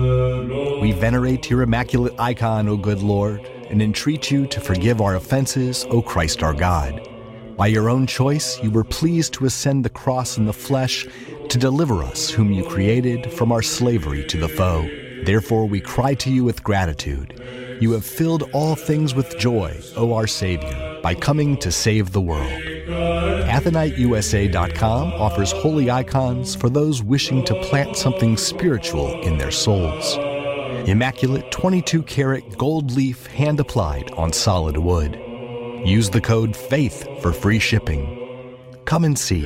We venerate your immaculate icon, O good Lord, and entreat you to forgive our offenses, O Christ our God. By your own choice, you were pleased to ascend the cross in the flesh to deliver us, whom you created, from our slavery to the foe. Therefore, we cry to you with gratitude. You have filled all things with joy, O our Savior, by coming to save the world. AtheniteUSA.com offers holy icons for those wishing to plant something spiritual in their souls. Immaculate 22-karat gold leaf hand-applied on solid wood. Use the code FAITH for free shipping. Come and see.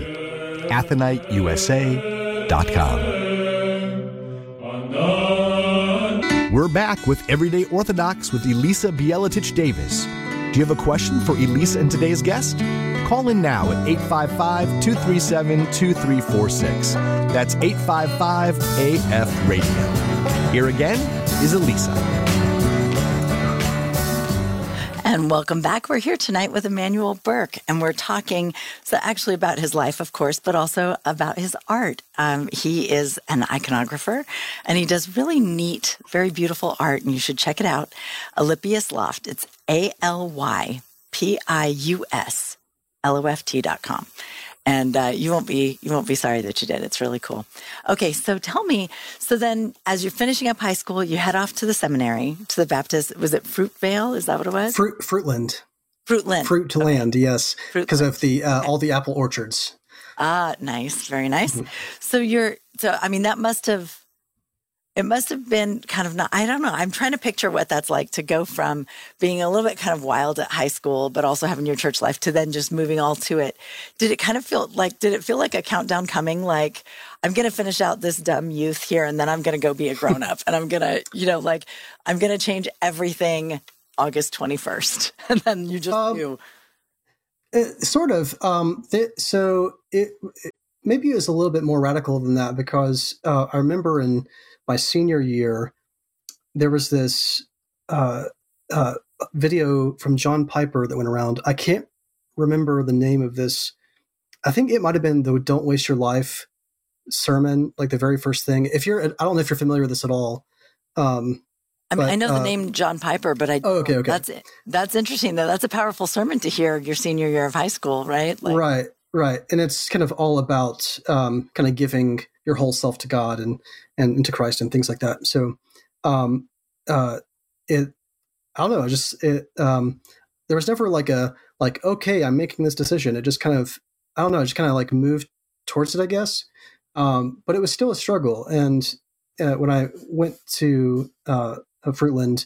AtheniteUSA.com. We're back with Everyday Orthodox with Elisa Bieletich-Davis. Do you have a question for Elisa and today's guest? Call in now at 855-237-2346. That's 855-AF-RADIO. Here again is Elisa. And welcome back. We're here tonight with Emanuel Burke, and we're talking actually about his life, of course, but also about his art. He is an iconographer, and he does really neat, very beautiful art, and you should check it out. Alypius Loft. It's ALYPIUSLOFT.com. And you won't be sorry that you did. It's really cool. Okay, so tell me, so then as you're finishing up high school, you head off to the seminary, to the Baptist, was it Fruitvale? Is that what it was? Fruitland. Fruitland. Fruit to okay. Land, yes. Because of the all the apple orchards. Ah, nice. Very nice. Mm-hmm. So it must have been kind of I don't know. I'm trying to picture what that's like to go from being a little bit kind of wild at high school, but also having your church life to then just moving all to it. Did it feel like a countdown coming? Like, I'm going to finish out this dumb youth here and then I'm going to go be a grown up and I'm going to, I'm going to change everything August 21st. And then you just do. Sort of. So maybe it was a little bit more radical than that because I remember in my senior year, there was this video from John Piper that went around. I can't remember the name of this. I think it might have been the "Don't Waste Your Life" sermon, like the very first thing. I don't know if you're familiar with this at all. I know the name John Piper, but okay. That's interesting though. That's a powerful sermon to hear your senior year of high school, right? Right. And it's kind of all about kind of giving your whole self to God and to Christ and things like that. So I don't know, there was never okay, I'm making this decision. It just kind of, I don't know, just kind of like moved towards it, I guess. But it was still a struggle. And when I went to Fruitland,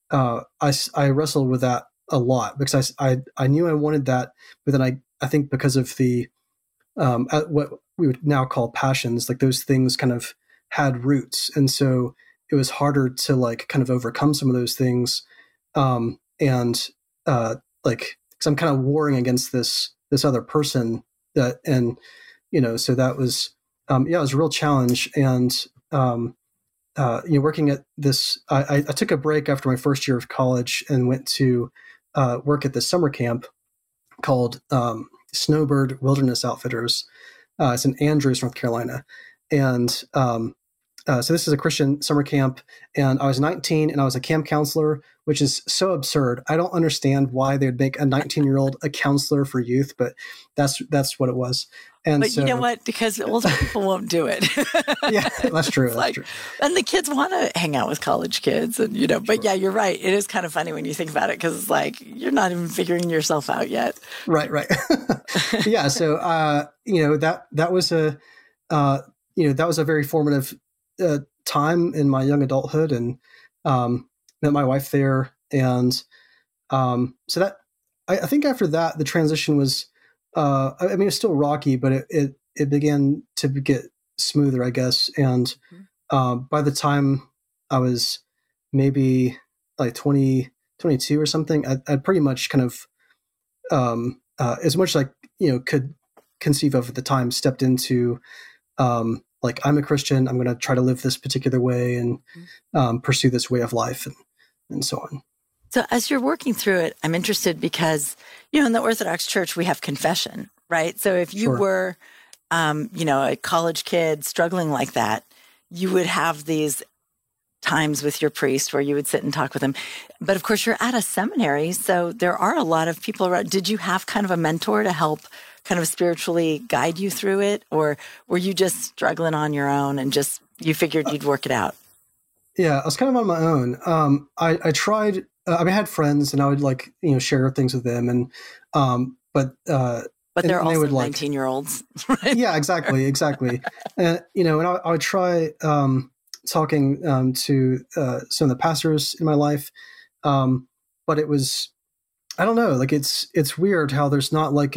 I wrestled with that a lot because I knew I wanted that, but then I think because of the what we would now call passions, like those things kind of had roots, and so it was harder to like kind of overcome some of those things, because I'm kind of warring against this other person so that was it was a real challenge. And working at this, I took a break after my first year of college and went to work at this summer camp called Snowbird Wilderness Outfitters. It's in Andrews, North Carolina. And so this is a Christian summer camp. And I was 19 and I was a camp counselor, which is so absurd. I don't understand why they would make a 19-year-old a counselor for youth, but that's what it was. But you know what? Because older people won't do it. Yeah, that's true. True. And the kids want to hang out with college kids, and but sure. Yeah, you're right. It is kind of funny when you think about it because it's like you're not even figuring yourself out yet. Right. Yeah. So that was a very formative time in my young adulthood, and met my wife there, and so that I think after that the transition was. It's still rocky, but it began to get smoother, I guess. And by the time I was maybe like 20, 22 or something, I'd pretty much kind of, as much as I could conceive of at the time, stepped into I'm a Christian. I'm going to try to live this particular way and pursue this way of life and so on. So as you're working through it, I'm interested because, in the Orthodox Church, we have confession, right? So if you were, a college kid struggling like that, you would have these times with your priest where you would sit and talk with him. But of course, you're at a seminary, so there are a lot of people around. Did you have kind of a mentor to help kind of spiritually guide you through it? Or were you just struggling on your own and just, you figured you'd work it out? Yeah, I was kind of on my own. I tried, I had friends and I would like, share things with them but they're and they also would 19-year-olds, right? Yeah, exactly. And I would try talking to some of the pastors in my life, but it was, I don't know, like it's weird how there's not like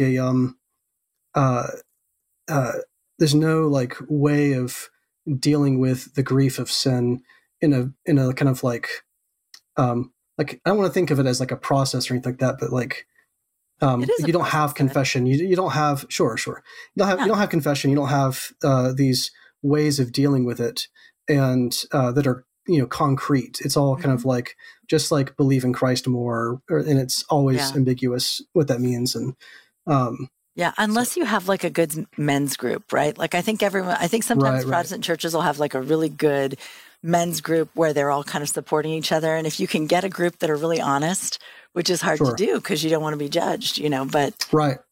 there's no like way of dealing with the grief of sin in a kind of like I don't want to think of it as like a process or anything like that, but like. You don't have confession. You don't have sure. You don't have confession. You don't have these ways of dealing with it, and that are concrete. It's all kind of like just like believe in Christ more, and it's always ambiguous what that means. And unless you have like a good men's group, right? Like I think sometimes Protestant churches will have like a really good men's group where they're all kind of supporting each other, and if you can get a group that are really honest. Which is hard to do because you don't want to be judged, but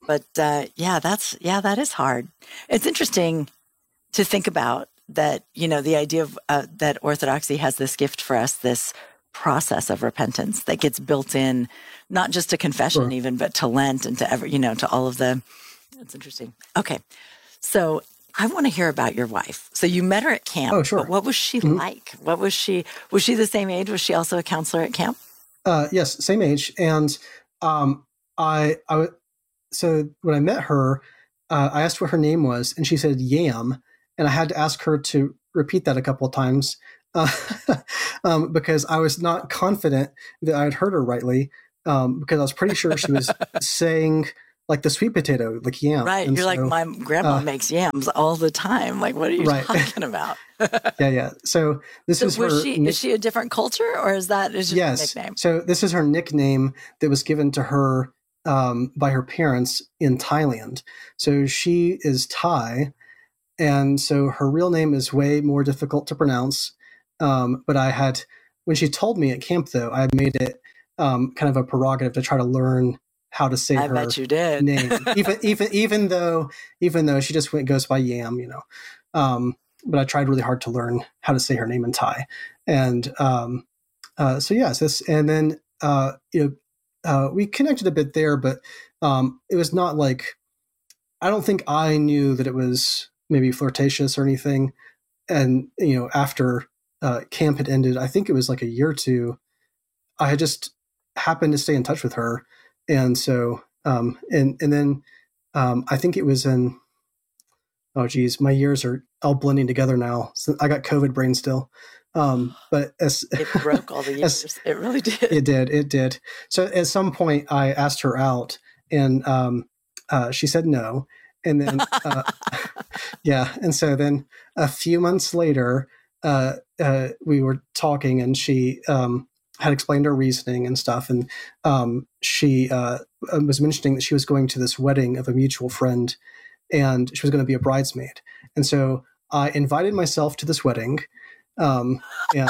that is hard. It's interesting to think about that, the idea of that Orthodoxy has this gift for us, this process of repentance that gets built in, not just to confession even, but to Lent and to to all of the, it's interesting. Okay. So I want to hear about your wife. So you met her at camp. Oh, sure. But what was she like? Was she the same age? Was she also a counselor at camp? Yes, same age. And so when I met her, I asked what her name was, and she said Yam, and I had to ask her to repeat that a couple of times because I was not confident that I had heard her rightly, because I was pretty sure she was saying like the sweet potato, like yam. Right. And you're like, my grandma makes yams all the time. Like, what are you talking about? Yeah. So this is her. Is she a different culture, or is just a nickname? So this is her nickname that was given to her by her parents in Thailand. So she is Thai, and so her real name is way more difficult to pronounce. But when she told me at camp, though, I had made it kind of a prerogative to try to learn how to say her bet you did. name, even though she just goes by Yam, but I tried really hard to learn how to say her name in Thai, and we connected a bit there, but it was not like, I don't think I knew that it was maybe flirtatious or anything, and after camp had ended, I think it was like a year or two, I had just happened to stay in touch with her. And so, and then I think it was in, oh geez, my years are all blending together now. So I got COVID brain still. But it broke all the years. It really did. It did. So at some point I asked her out, and she said no. And then, And so then a few months later, we were talking, and she, had explained her reasoning and stuff. And she was mentioning that she was going to this wedding of a mutual friend, and she was going to be a bridesmaid. And so I invited myself to this wedding. And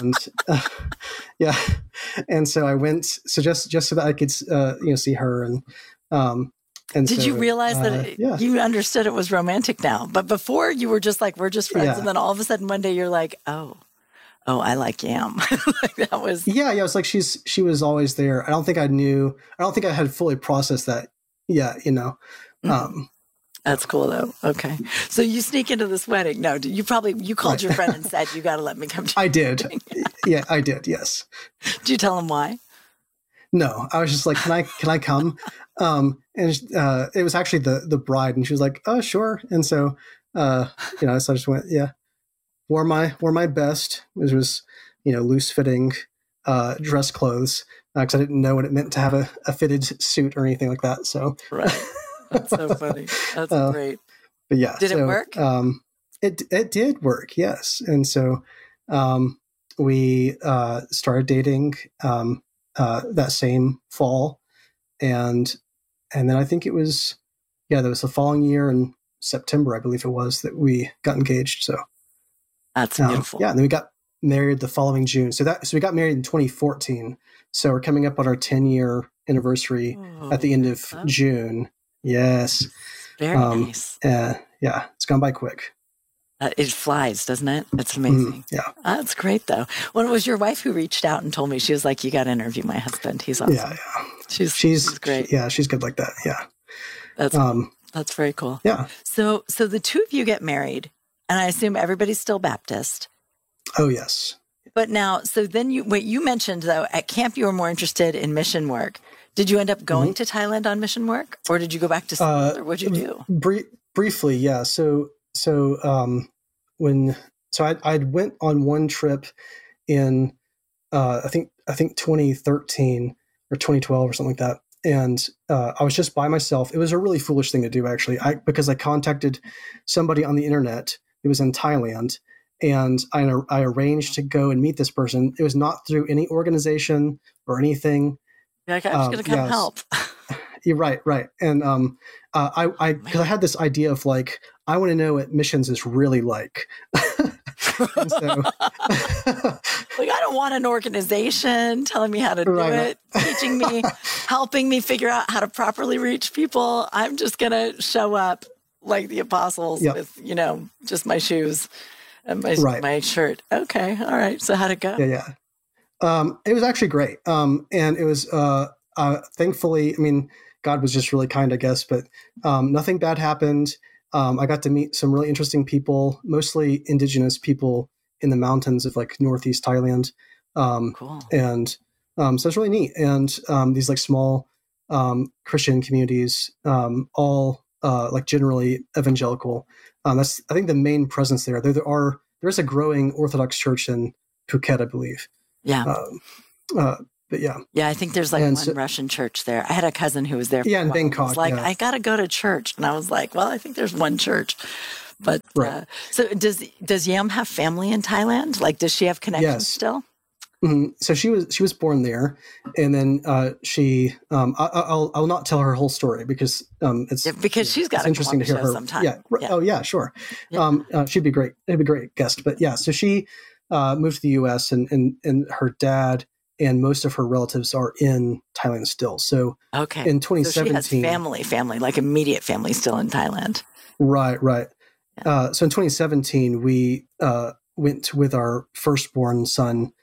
so I went, so just so that I could, see her. And did you realize that you understood it was romantic now? But before you were just like, we're just friends. And then all of a sudden one day you're like, oh, I like yam. Like that was. Yeah. It was like, she was always there. I don't think I had fully processed that. Yeah. That's cool though. Okay. So you sneak into this wedding. No, you called your friend and said, you got to let me come to I did. Yeah, I did. Yes. Did you tell him why? No, I was just like, can I come? And it was actually the bride, and she was like, oh, sure. And so, so I just went, wore my best, which was, loose fitting, dress clothes. Cause I didn't know what it meant to have a fitted suit or anything like that. So, right. That's so funny. That's great. But yeah. Did it work? It did work. Yes. And so, we, started dating, that same fall. And then I think it was, there was the following year in September, I believe it was, that we got engaged. So that's beautiful. And then we got married the following June. So we got married in 2014. So we're coming up on our 10-year anniversary at the end of June. Yes. Very nice. Yeah, it's gone by quick. It flies, doesn't it? It's amazing. Yeah. That's great, though. Well, it was your wife who reached out and told me, she was like, you got to interview my husband. He's awesome. Yeah. She's great. Yeah, she's good like that. Yeah. That's very cool. Yeah. So the two of you get married, and I assume everybody's still Baptist. Oh, yes. But now, so then you mentioned, though, at camp you were more interested in mission work. Did you end up going to Thailand on mission work, or did you go back to school, or what'd you do? Briefly, yeah. I went on one trip in I think 2013 or 2012 or something like that, and I was just by myself. It was a really foolish thing to do, actually, because I contacted somebody on the internet who was in Thailand, and I arranged to go and meet this person. It was not through any organization or anything. You're like, I'm just going to come help. You're right. And because I had this idea of like, I want to know what missions is really like. And so, like, I don't want an organization telling me how to do it, teaching me, helping me figure out how to properly reach people. I'm just going to show up like the apostles with, just my shoes and my shirt. Okay. All right. So how'd it go? Yeah. It was actually great. And it was, thankfully, I mean, God was just really kind, I guess, but nothing bad happened. I got to meet some really interesting people, mostly indigenous people in the mountains of like Northeast Thailand. Cool. And so it's really neat. And these like small Christian communities, all like generally evangelical. That's, I think, the main presence there. There's a growing Orthodox church in Phuket, I believe. Yeah. But yeah. Yeah, I think there's like one Russian church there. I had a cousin who was there. Yeah, in Bangkok. Was like, I got to go to church. And I was like, well, I think there's one church. But so does Yam have family in Thailand? Like, does she have connections still? Mm-hmm. So she was born there, and then she I'll not tell her whole story because she's got interesting to hear her sometime. Yeah. Oh yeah, sure. Yeah. She'd be great. It'd be a great guest. But yeah, so she moved to the U.S. and her dad and most of her relatives are in Thailand still. So in 2017, so she has family, like immediate family still in Thailand. Right. Yeah. So in 2017, we went with our firstborn son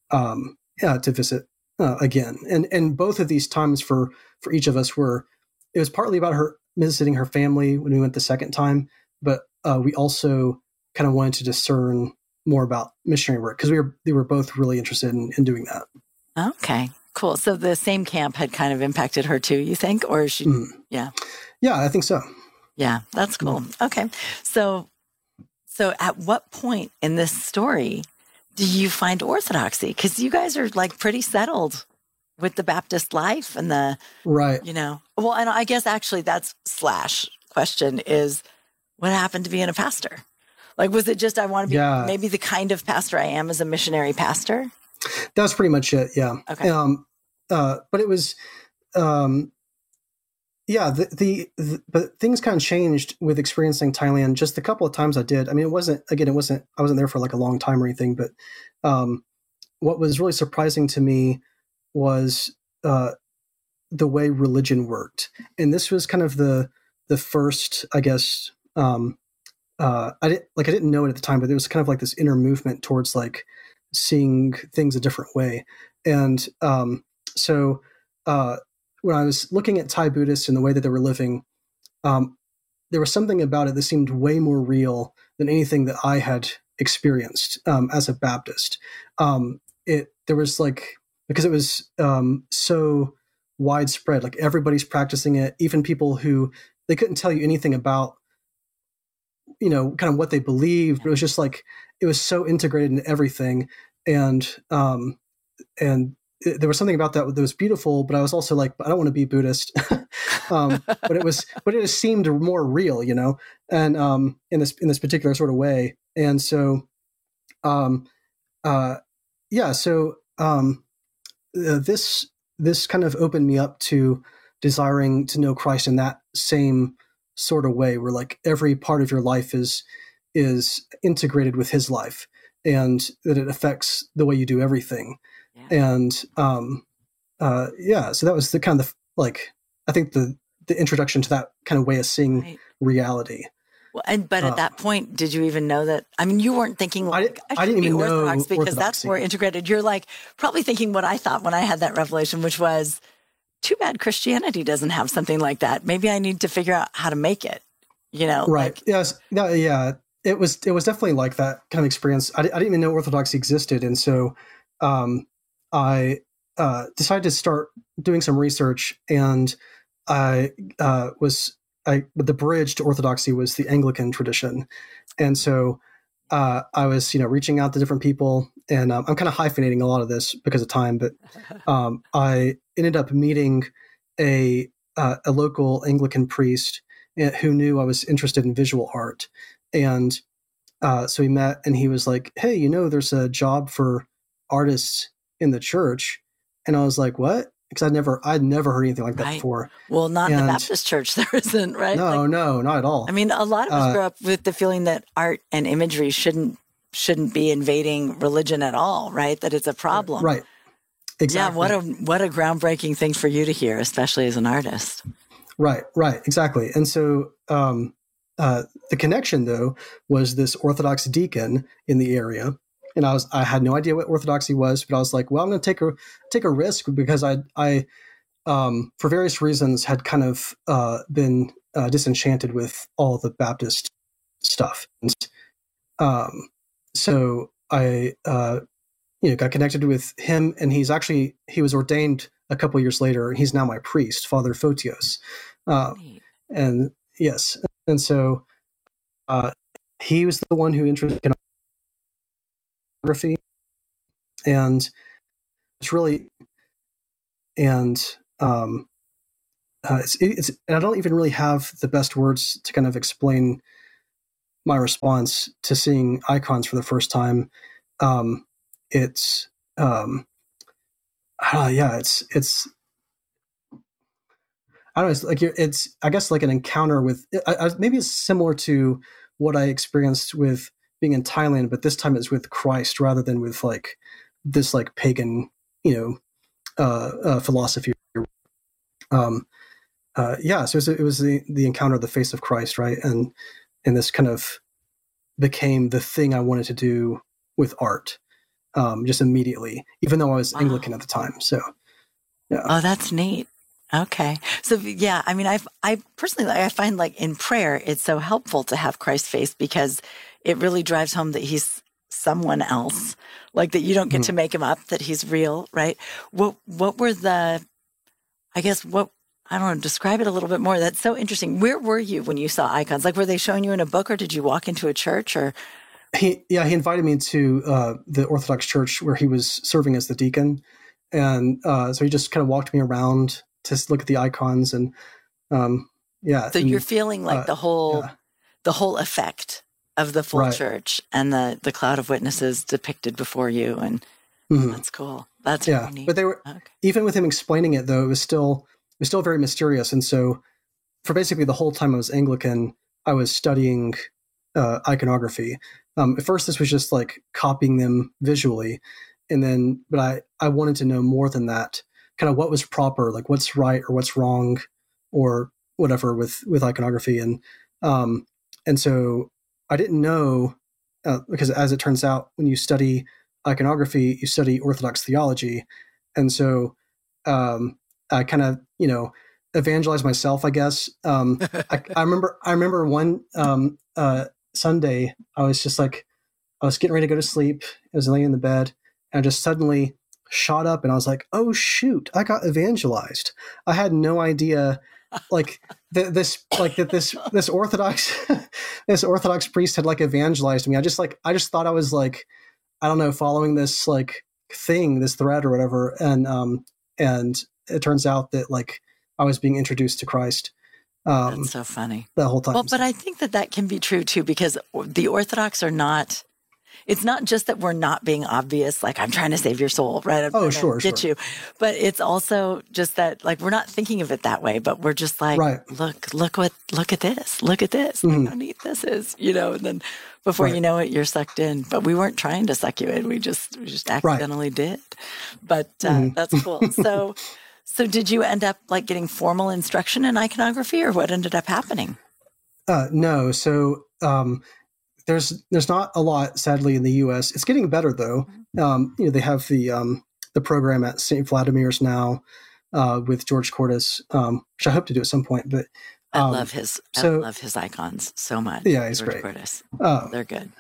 to visit again. And both of these times for each of us it was partly about her visiting her family when we went the second time, but we also kind of wanted to discern more about missionary work because we were both really interested in doing that. Okay, cool. So the same camp had kind of impacted her too, you think? Or is she, Yeah, I think so. Yeah, that's cool. Okay. So at what point in this story do you find orthodoxy? Because you guys are like pretty settled with the Baptist life and the, well, and I guess actually that's / question is what happened to being a pastor? Like, was it just, I want to be maybe the kind of pastor I am as a missionary pastor? That was pretty much it. Yeah. Okay. But it was, but things kind of changed with experiencing Thailand. Just a couple of times I did. I mean, I wasn't there for like a long time or anything, but what was really surprising to me was the way religion worked. And this was kind of the first, I guess, I didn't know it at the time, but there was kind of like this inner movement towards like seeing things a different way. And so when I was looking at Thai Buddhists and the way that they were living, there was something about it that seemed way more real than anything that I had experienced as a Baptist. There was like, because it was so widespread, like everybody's practicing it, even people who they couldn't tell you anything about, kind of what they believed. But it was just like, it was so integrated in everything. And there was something about that was beautiful, but I was also like, I don't want to be Buddhist. But it just seemed more real, and in this particular sort of way. And so, this kind of opened me up to desiring to know Christ in that same sort of way, where like every part of your life is integrated with His life. and that it affects the way you do everything. Yeah. And so that was the kind of I think the introduction to that kind of way of seeing reality. Well, but at that point, did you even know that? I mean, you weren't thinking like, I didn't even know Orthodox because Orthodoxy. that's more integrated. You're like probably thinking what I thought when I had that revelation, which was, too bad Christianity doesn't have something like that. Maybe I need to figure out how to make it, Right. Yes. Yeah. It was definitely like that kind of experience. I didn't even know Orthodoxy existed. And so I decided to start doing some research, and the bridge to Orthodoxy was the Anglican tradition. And so I was, reaching out to different people, and I'm kind of hyphenating a lot of this because of time, but I ended up meeting a local Anglican priest who knew I was interested in visual art. And so we met, and he was like, hey, there's a job for artists in the church. And I was like, what? Because I'd never heard anything like that before. Well, not in the Baptist church, there isn't, right? No, not at all. I mean, a lot of us grew up with the feeling that art and imagery shouldn't be invading religion at all, right? That it's a problem. Right. Exactly. Yeah, what a groundbreaking thing for you to hear, especially as an artist. Right, exactly. And so the connection, though, was this Orthodox deacon in the area. And I had no idea what Orthodoxy was, but I was like, well, I'm going to take a risk, because I for various reasons had kind of been disenchanted with all the Baptist stuff. And so I got connected with him, and he was ordained a couple years later, and he's now my priest, Father Photios. And yes, and so he was the one who introduced iconography, and it's really, and it's and I don't even really have the best words to kind of explain my response to seeing icons for the first time. It's I don't know. It's I guess like an encounter with. Maybe it's similar to what I experienced with being in Thailand, but this time it's with Christ rather than with like this like pagan, philosophy. So it was the encounter of the face of Christ, right? And this kind of became the thing I wanted to do with art, just immediately, even though I was Anglican at the time. So, yeah. Oh, that's neat. Okay. So, yeah, I mean, I personally, I find like in prayer, it's so helpful to have Christ's face, because it really drives home that he's someone else, like that you don't get to make him up, that he's real, right? What were I don't know, describe it a little bit more. That's so interesting. Where were you when you saw icons? Like, were they showing you in a book, or did you walk into a church, or? He invited me to the Orthodox church where he was serving as the deacon. And so he just kind of walked me around to look at the icons, and So you're feeling like the whole effect of the full church and the cloud of witnesses depicted before you, and that's cool. That's really neat. But they were even with him explaining it, though, it was still very mysterious. And so for basically the whole time I was Anglican, I was studying iconography. At first, this was just like copying them visually, but I wanted to know more than that. Kind of what was proper, like what's right or what's wrong, or whatever with iconography, and so I didn't know because, as it turns out, when you study iconography, you study Orthodox theology, and so I kind of evangelized myself, I guess. I remember one Sunday, I was getting ready to go to sleep. I was laying in the bed, and I just suddenly shot up, and I was like, oh shoot, I got evangelized. I had no idea like this Orthodox this Orthodox priest had like evangelized me. I just thought I was like, I don't know, following this like thing, this thread or whatever, and it turns out that like I was being introduced to Christ. That's so funny. The whole time. Well, but I think that can be true too, because the Orthodox are not. it's not just that we're not being obvious, like I'm trying to save your soul, right? I'm trying to get you. But it's also just that, like, we're not thinking of it that way, but we're just like, look at this. Look at this. Look how neat this is, and then before you know it, you're sucked in. But we weren't trying to suck you in. We just accidentally did. But that's cool. So did you end up like getting formal instruction in iconography, or what ended up happening? No. So there's not a lot, sadly, in the U.S. It's getting better though. They have the program at St. Vladimir's now with George Cordes, which I hope to do at some point. But I love his icons so much. Yeah, he's George great. Cordes. They're good.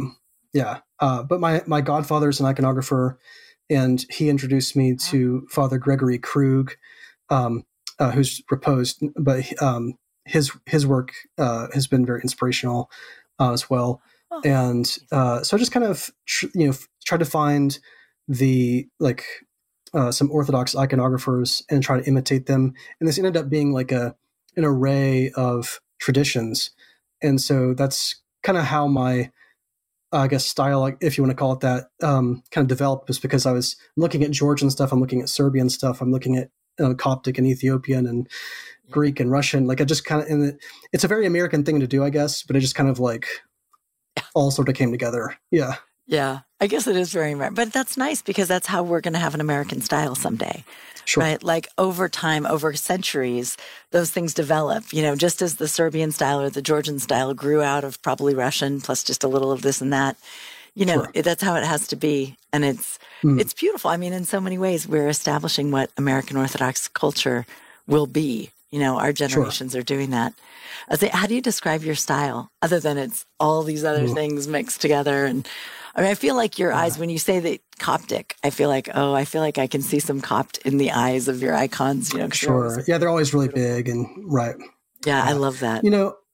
But my godfather's an iconographer, and he introduced me to Father Gregory Krug, who's reposed, but his work has been very inspirational as well. And so I just kind of try to find the some Orthodox iconographers and try to imitate them, and this ended up being like an array of traditions. And so that's kind of how my style, if you want to call it that, kind of developed, was because I was looking at Georgian stuff, I'm looking at Serbian stuff, I'm looking at Coptic and Ethiopian and Greek and Russian. Like I just kind of, and it's a very American thing to do, I guess, but it just kind of like all sort of came together. Yeah. Yeah. I guess it is very American, but that's nice because that's how we're going to have an American style someday. Sure. Right? Like over time, over centuries, those things develop, just as the Serbian style or the Georgian style grew out of probably Russian plus just a little of this and that, Sure. That's how it has to be. And it's beautiful. I mean, in so many ways, we're establishing what American Orthodox culture will be. Our generations are doing that. How do you describe your style other than it's all these other things mixed together? And I mean, I feel like your eyes, when you say that Coptic, I feel like I can see some Copt in the eyes of your icons, Sure. Yeah, they're always really big and right. Yeah, I love that.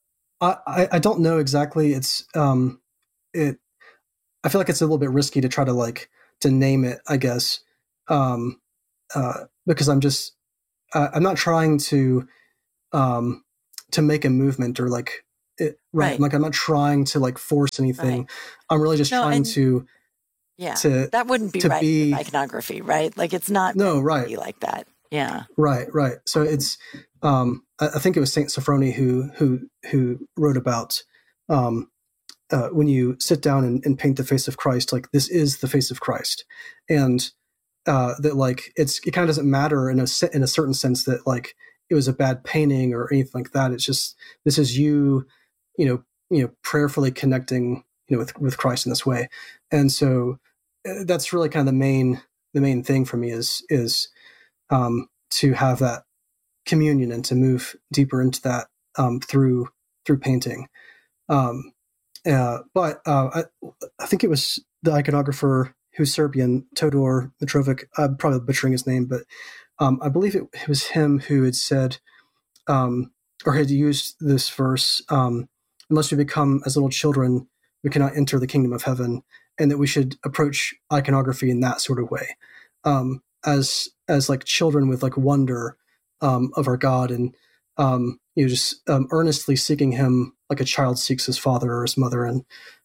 I don't know exactly. It's I feel like it's a little bit risky to try to name it, I guess, because I'm not trying to make a movement or right. Like I'm not trying to force anything. Right. I'm really just trying to. Yeah, that wouldn't be right with iconography, right? Like it's not right like that. Yeah, right. So it's I think it was Saint Sophrony who wrote about when you sit down and paint the face of Christ, like this is the face of Christ, and that it kind of doesn't matter in a certain sense that it was a bad painting or anything like that. It's just this is you prayerfully connecting with Christ in this way, and so that's really kind of the main thing for me is to have that communion and to move deeper into that through painting. But I think it was the iconographer who's Serbian, Todor Mitrovic. I'm probably butchering his name, but I believe it was him who had said, or had used this verse, unless we become as little children, we cannot enter the kingdom of heaven, and that we should approach iconography in that sort of way, as like children with wonder of our God, and just earnestly seeking Him like a child seeks his father or his mother, and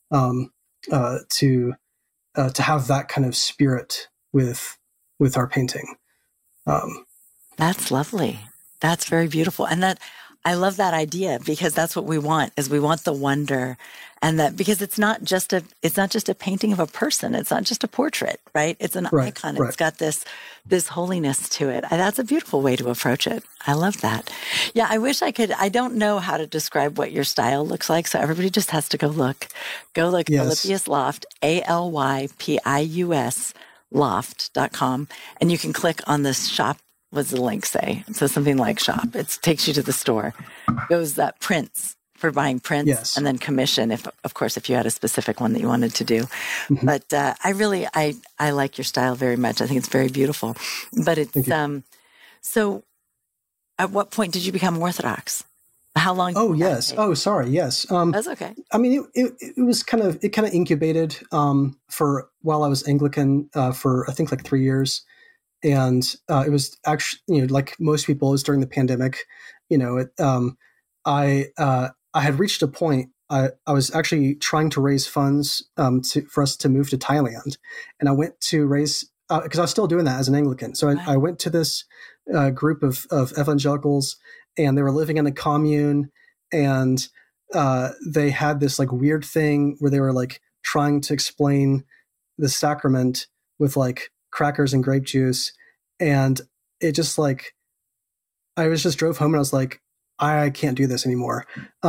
to have that kind of spirit with our painting. That's lovely. That's very beautiful. And I love that idea because that's what we want, is we want the wonder, and that because it's not just a painting of a person. It's not just a portrait, right? It's an icon. Right. It's got this holiness to it. That's a beautiful way to approach it. I love that. Yeah. I wish I could, I don't know how to describe what your style looks like. So everybody just has to go look, yes. Alypius Loft, ALYPIUS loft.com. And you can click on this shop. What's the link say? It says something like shop. It takes you to the store. It goes that prints for buying prints, yes. And then commission, if you had a specific one that you wanted to do. Mm-hmm. But I like your style very much. I think it's very beautiful. But it's so. At what point did you become Orthodox? How long? Oh yes. Oh sorry. Yes. That's okay. I mean, it was kind of incubated for while I was Anglican for I think 3 years. And it was actually, like most people, it was during the pandemic. I had reached a point I was actually trying to raise funds for us to move to Thailand, and I went to raise because I was still doing that as an Anglican. So I went to this group of evangelicals, and they were living in a commune, and they had this like weird thing where they were like trying to explain the sacrament with like crackers and grape juice, and it just like I was just drove home and I was like, I can't do this anymore.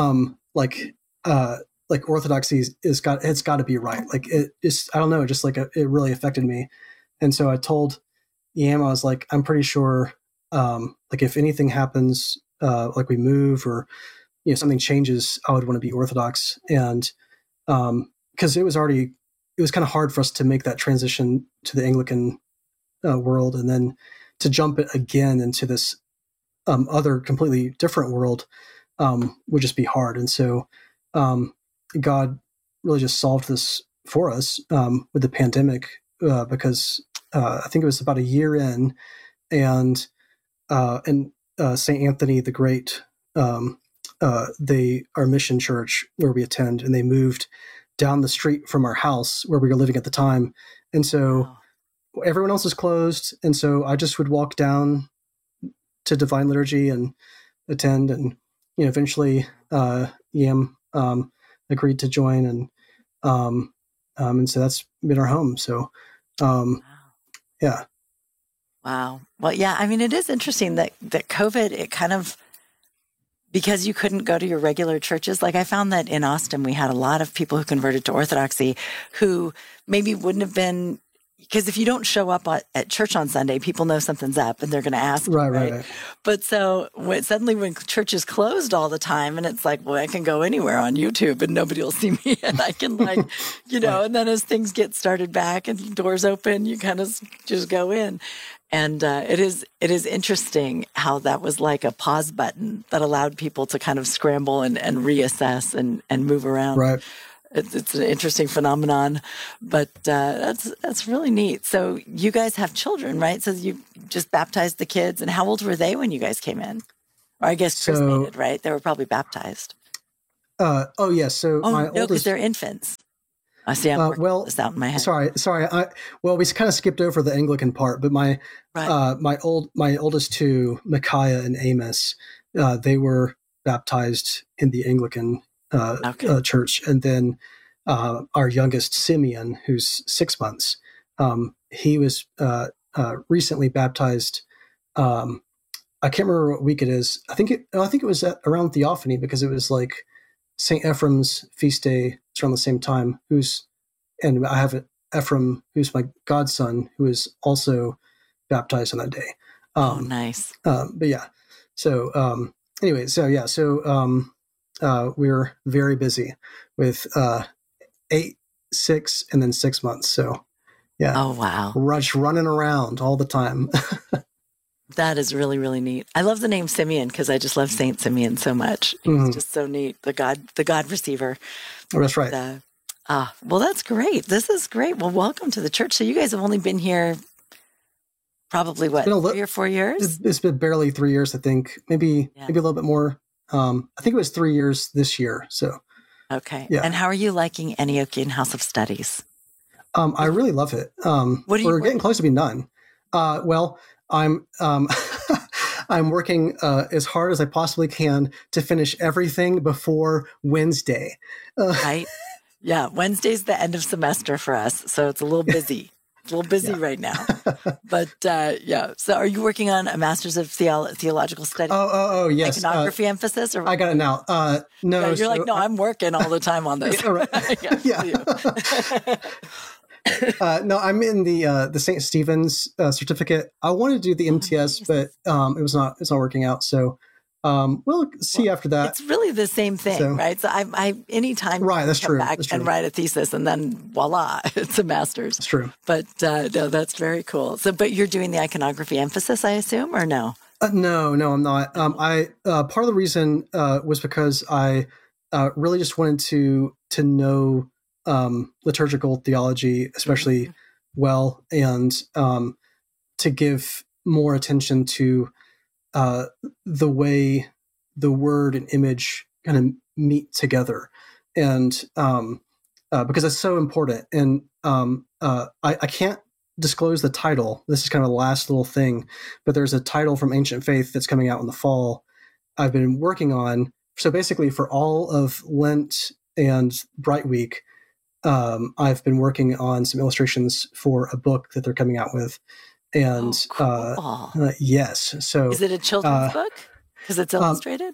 Like orthodoxy it's got to be right. Like it just, I don't know, just like it really affected me. And so I told Yam, I was like, I'm pretty sure, like if anything happens, like we move or, something changes, I would want to be Orthodox. And, cause it was kind of hard for us to make that transition to the Anglican world. And then to jump it again into this, other completely different world, would just be hard. And so, God really just solved this for us with the pandemic because I think it was about a year in, and St. Anthony the Great, our mission church where we attend, and they moved down the street from our house where we were living at the time, and so everyone else was closed, and so I just would walk down to Divine Liturgy and attend, and eventually Yam agreed to join, and so that's been our home. So, yeah. Wow. Well, yeah. I mean, it is interesting that COVID, it kind of, because you couldn't go to your regular churches. Like I found that in Austin, we had a lot of people who converted to Orthodoxy who maybe wouldn't have been, because if you don't show up at church on Sunday, people know something's up and they're going to ask. Right. But so suddenly when churches closed all the time, and it's like, well, I can go anywhere on YouTube and nobody will see me, and I can like, and then as things get started back and doors open, you kind of just go in. And it is interesting how that was like a pause button that allowed people to kind of scramble and reassess and move around. Right. It's an interesting phenomenon, but that's really neat. So you guys have children, right? So you just baptized the kids, and how old were they when you guys came in? Or I guess chrismated, right? They were probably baptized. My no, because oldest, they're infants. I see. I'm working this out in my head. Sorry. We kind of skipped over the Anglican part, but my oldest two, Micaiah and Amos, they were baptized in the Anglican church, and then our youngest Simeon, who's 6 months, he was recently baptized. I can't remember what week it is. I think it was around Theophany, because it was like St. Ephraim's feast day. It's around the same time. And I have Ephraim, who's my godson, who is also baptized on that day. Nice. But yeah. So anyway, we're very busy with 8, 6, and then 6 months. So yeah. Oh wow. Running around all the time. That is really, really neat. I love the name Simeon because I just love Saint Simeon so much. He's just so neat. The God receiver. Oh, that's right. Well, that's great. This is great. Well, welcome to the church. So you guys have only been here probably 3 or 4 years? It's been barely 3 years, I think. Maybe a little bit more. I think it was 3 years this year. So okay. Yeah. And how are you liking Antiochian House of Studies? I really love it. We're getting close to being done. Well, I'm I'm working as hard as I possibly can to finish everything before Wednesday. Right? Yeah, Wednesday's the end of semester for us, so it's a little busy. It's a little busy right now. But so are you working on a Master's of Theological Studies? Oh, yes. Iconography emphasis? Or I got it now. No. Yeah, you're I'm working all the time on this. No, I'm in the St. Stephen's certificate. I wanted to do the MTS, but it's not working out. So we'll see after that. It's really the same thing, right? So I anytime that's come true. back That's true. and write a thesis, and then voila, it's a master's. That's true. But no, that's very cool. So, but you're doing the iconography emphasis, I assume, or no? No, I'm not. I part of the reason was because I really just wanted to know liturgical theology, especially well, and to give more attention to the way the word and image kind of meet together. because it's so important. And I can't disclose the title. This is kind of the last little thing, but there's a title from Ancient Faith that's coming out in the fall. I've been working on. So basically, for all of Lent and Bright Week, I've been working on some illustrations for a book that they're coming out with. And yes, so is it a children's book? Because it's illustrated.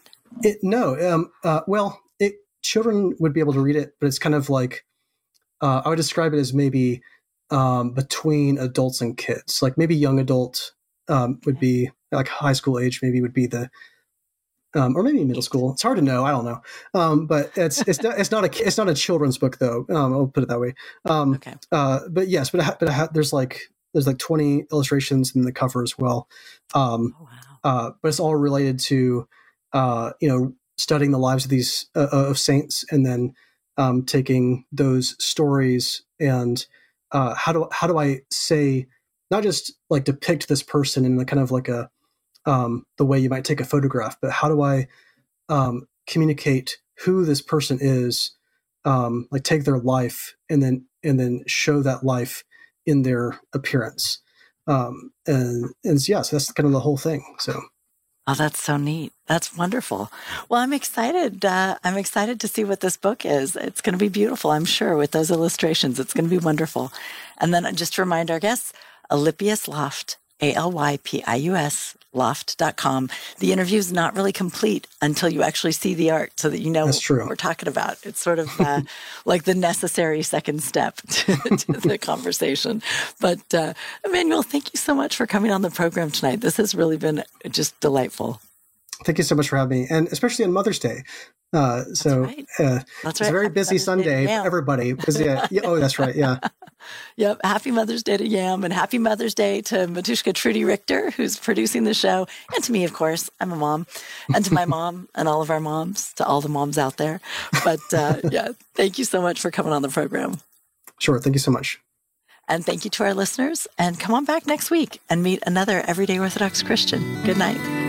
Children would be able to read it, but it's kind of like I would describe it as maybe between adults and kids. Like maybe young adult would be like high school age. Maybe would be the or maybe middle school. It's hard to know. I don't know. But it's not a children's book though. I'll put it that way. Okay. But yes, there's like 20 illustrations in the cover as well. But it's all related to studying the lives of these of saints, and then taking those stories and how do I say, not just like depict this person in a kind of like a the way you might take a photograph, but how do I communicate who this person is, like take their life and then show that life in their appearance. So that's kind of the whole thing. So. Oh, that's so neat. That's wonderful. Well, I'm excited. I'm excited to see what this book is. It's going to be beautiful, I'm sure, with those illustrations. It's going to be wonderful. And then just to remind our guests, Alypius Loft, Alypius Loft.com. The interview is not really complete until you actually see the art, so that you know what we're talking about. It's sort of like the necessary second step to the conversation. But Emmanuel, thank you so much for coming on the program tonight. This has really been just delightful. Thank you so much for having me, and especially on Mother's Day. It's a very busy Sunday for everybody. Oh, that's right. Yeah. Yep. Happy Mother's Day to Yam, and happy Mother's Day to Matushka Trudy Richter, who's producing the show, and to me, of course. I'm a mom, and to my mom and all of our moms, to all the moms out there. But thank you so much for coming on the program. Sure. Thank you so much. And thank you to our listeners. And come on back next week and meet another Everyday Orthodox Christian. Good night.